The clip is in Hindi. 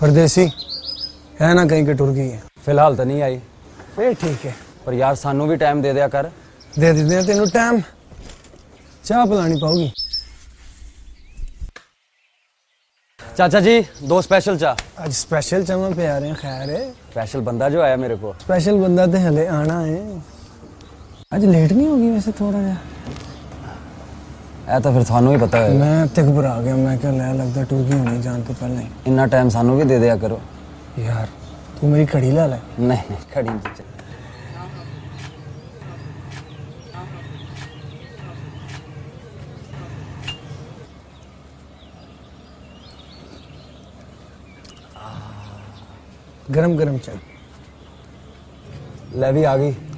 परदेसी है ना कहीं के टुर गई है। फिलहाल तो नहीं आई। फिर ठीक है, पर यार सानू भी टाइम दे दिया कर। दे देते हैं तेनू टाइम। चाह पिलानी पाऊगी। चाचा जी 2 स्पेशल चाह। आज स्पेशल चाह पे आ रहे हैं। खैर है, स्पेशल बंदा जो आया मेरे को। स्पेशल बंदा तो हले आना है। आज लेट नहीं होगी वैसे थोड़ा जा। ऐ तो फिर थानू ही पता है। मैं ते घबरा गया, मैं क्या लै लगता टूर की होनी जान तो पहले। इतना टाइम सानू भी दे दिया करो यार। तू मेरी घड़ी ला ले। नहीं खड़ी नहीं चल। गरम गरम चाय ले भी आ गई।